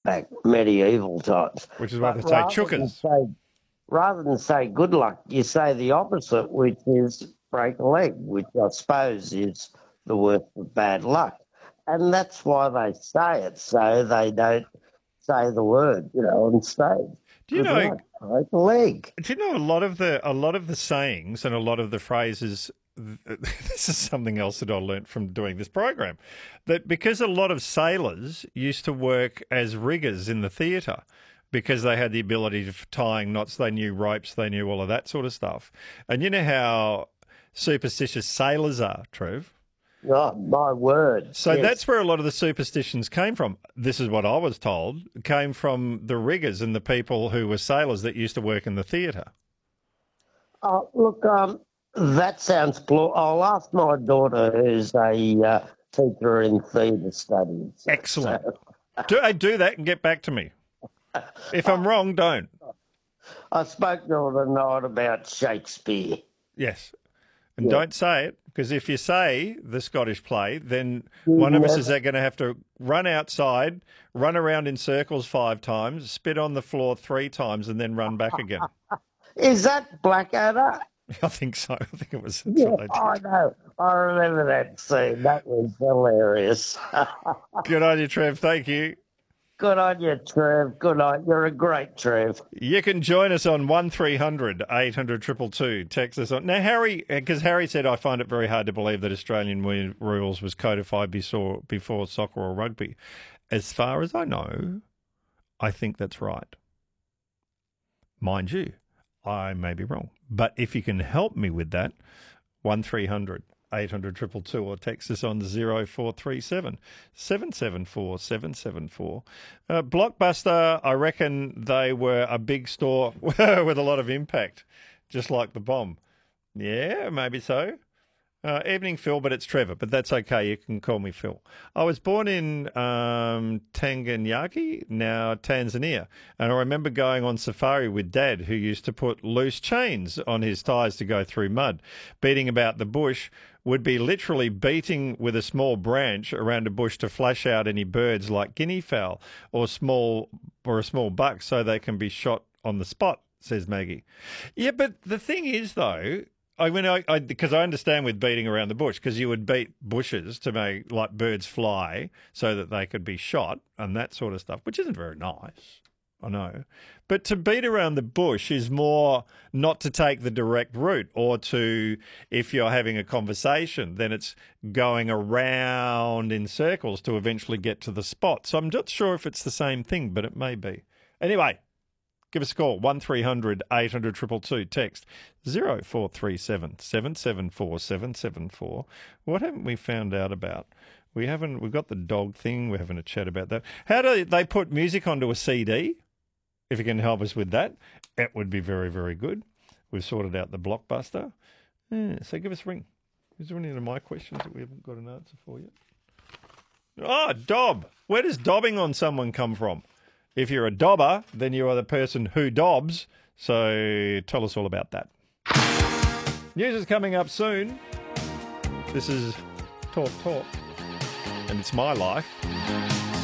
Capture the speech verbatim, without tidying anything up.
back medieval times. Which is why they But say rather than chookers. say, rather than say good luck, you say the opposite, which is break a leg, which I suppose is the worst of bad luck. And that's why they say it, so they don't say the word, you know, on stage. Do you Good know? luck, break a leg. Do you know a lot of the a lot of the sayings and a lot of the phrases? This is something else that I learnt from doing this program. That because a lot of sailors used to work as riggers in the theatre because they had the ability of tying knots, they knew ropes, they knew all of that sort of stuff. And you know how superstitious sailors are, Trev? Oh, my word. So Yes. that's where a lot of the superstitions came from. This is what I was told, came from the riggers and the people who were sailors that used to work in the theatre. Oh, look, um, that sounds blue. I'll ask my daughter, who's a uh, teacher in theatre studies. Excellent. So, Do, hey, do that and get back to me. If I'm wrong, don't. I spoke to her tonight about Shakespeare. Yes. And Yeah. don't say it, because if you say the Scottish play, then one of us is going to have to run outside, run around in circles five times, spit on the floor three times, and then run back again. Is that Blackadder? I think so. I think it was. That's Yeah, what they did. I know. I remember that scene. That was hilarious. Good on you, Trev. Thank you. Good on you, Trev. Good on you. You're a great Trev. You can join us on one three hundred eight hundred two two two. Text us on. Now, Harry, because Harry said, I find it very hard to believe that Australian wi- rules was codified before, before soccer or rugby. As far as I know, I think that's right. Mind you, I may be wrong. But if you can help me with that, one three hundred eight hundred two two two or text us on zero four three seven seven seven four seven seven four. Uh, Blockbuster, I reckon they were a big store with a lot of impact, just like the bomb. Yeah, maybe so. Uh, evening, Phil, but it's Trevor, but that's okay. You can call me Phil. I was born in um, Tanganyika, now Tanzania, and I remember going on safari with Dad, who used to put loose chains on his tyres to go through mud. Beating about the bush would be literally beating with a small branch around a bush to flash out any birds like guinea fowl or small or a small buck so they can be shot on the spot, says Maggie. Yeah, but the thing is, though, I mean, I, I because I understand with beating around the bush, because you would beat bushes to make like birds fly so that they could be shot and that sort of stuff, which isn't very nice. I know. But to beat around the bush is more not to take the direct route, or to, if you're having a conversation, then it's going around in circles to eventually get to the spot. So I'm not sure if it's the same thing, but it may be. Anyway, give us a call, one three hundred eight hundred two two two. Text zero four three seven seven seven four seven seven four. What haven't we found out about? We haven't, we've got the dog thing. We're having a chat about that. How do they put music onto a C D? If you can help us with that, it would be very, very good. We've sorted out the Blockbuster. Yeah, so give us a ring. Is there any of my questions that we haven't got an answer for yet? Oh, dob. Where does dobbing on someone come from? If you're a dobber, then you are the person who dobs. So tell us all about that. News is coming up soon. This is Talk Talk, and it's my life.